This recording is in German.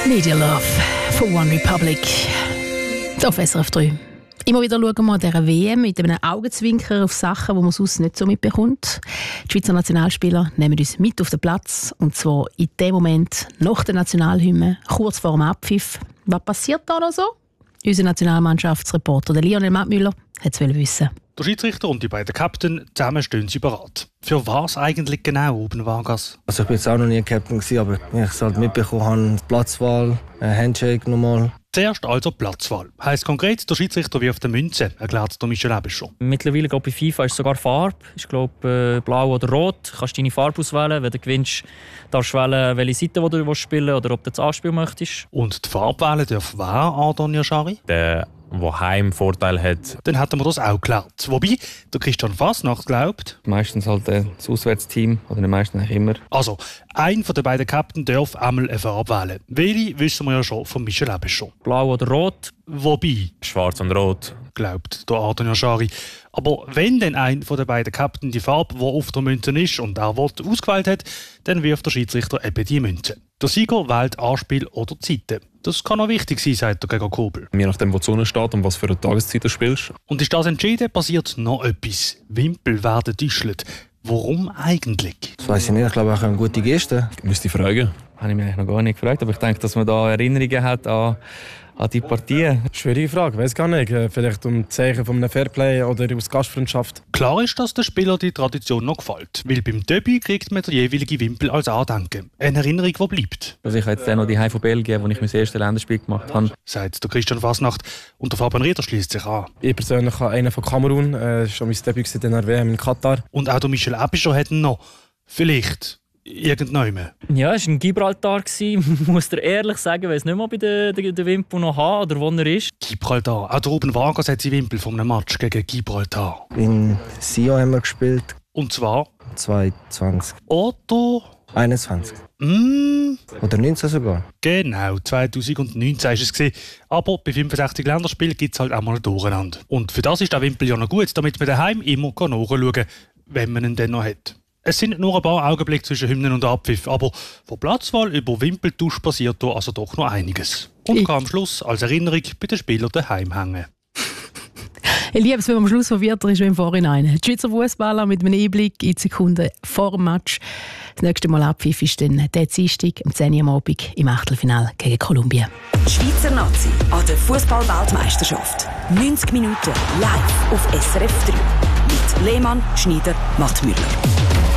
Need Your Love von One Republic. Hier auf SRF 3. Immer wieder schauen wir an dieser WM mit einem Augenzwinkern auf Sachen, die man sonst nicht so mitbekommt. Die Schweizer Nationalspieler nehmen uns mit auf den Platz. Und zwar in dem Moment nach der Nationalhymne, kurz vor dem Abpfiff. Was passiert da noch so? Unser Nationalmannschaftsreporter Lionel Mattmüller hat es wissen. Der Schiedsrichter und die beiden Captain zusammen stehen sie bereit. Für was eigentlich genau, Ruben Vargas? Also ich bin jetzt auch noch nie Captain gewesen, aber wenn ich es halt mitbekommen habe, Platzwahl, Handshake nochmal. Zuerst also Platzwahl. Heisst konkret, der Schiedsrichter wirft eine Münze, erklärt der Michel Aebischer. Mittlerweile bei FIFA ist sogar Farbe. Ich glaube blau oder rot. Du kannst deine Farbe auswählen. Wenn du gewinnst, darfst du wählen, welche Seite du spielen willst oder ob du das anspielen möchtest. Und die Farbe wählen darf wer, Ardon Yashari? Der Heimvorteil hat. Dann hätten wir das auch geklärt. Wobei, der Christian Fasnacht glaubt... Meistens halt das Auswärtsteam, oder nicht meistens eigentlich immer. Also, ein von den beiden Captain darf einmal eine Farbe wählen. Welche wissen wir ja schon von Michel Aebischer. Blau oder rot. Wobei... Schwarz und rot. Glaubt der Ardon Yashari. Aber wenn dann ein von den beiden Captain die Farbe, die auf der Münze ist und er ausgewählt hat, dann wirft der Schiedsrichter eben die Münze. Der Sieger wählt Anspiel oder Zeiten. Das kann auch wichtig sein, sagt der Gregor Kobel. Je nachdem, wo die Sonne steht und was für eine Tageszeit du spielst. Und ist das entschieden, passiert noch etwas. Wimpel werden getäuscht. Warum eigentlich? Das weiss ich nicht, ich glaube auch eine gute Geste. Müsste ich fragen. Habe ich mich eigentlich noch gar nicht gefragt, aber ich denke, dass man da Erinnerungen hat an die Partie. Schwierige Frage, weiß gar nicht. Vielleicht um Zeichen von einem Fairplay oder aus Gastfreundschaft. Klar ist, dass den Spielern die Tradition noch gefällt. Weil beim Debüt kriegt man den jeweiligen Wimpel als Andenken. Eine Erinnerung, die bleibt. Also ich habe jetzt noch die Heim von Belgien, wo ich mein erstes Länderspiel gemacht habe. Sagt der Christian Fasnacht. Und der Fabian Rieder schließt sich an. Ich persönlich habe einen von Kamerun. Schon mein Debüt in der WM in Katar. Und auch der Michel Aebischer hat ihn noch. Vielleicht. Irgendjemand. Ja, es war in Gibraltar. Ich muss dir ehrlich sagen, ich weiß nicht mehr, ob ich den Wimpel noch habe oder wo er ist. Gibraltar. Auch der Ruben Vargas hat seinen Wimpel von einem Match gegen Gibraltar. In Sion haben wir gespielt. Und zwar? 2020. Oder? 21. Oder 19 sogar. Genau, 2019 war es. Aber bei 65 Länderspielen gibt es halt auch mal Durcheinander. Und für das ist der Wimpel ja noch gut, damit man daheim immer nachschauen kann, wenn man ihn dann noch hat. Es sind nur ein paar Augenblicke zwischen Hymnen und Abpfiff, aber von Platzwahl über Wimpeltausch passiert hier also doch noch einiges. Und kann am Schluss als Erinnerung bei den Spielern daheim hängen. Ich liebe es, wenn man am Schluss verwirrter ist wie im Vorhinein. Die Schweizer Fußballer mit einem Einblick in die Sekunden vor dem Match. Das nächste Mal Abpfiff ist dann der Dienstag um 10 Uhr am Abend im Achtelfinale gegen Kolumbien. Die Schweizer Nazi an der Fußball-Weltmeisterschaft. 90 Minuten live auf SRF 3. Mit Lehmann, Schneider, Mattmüller.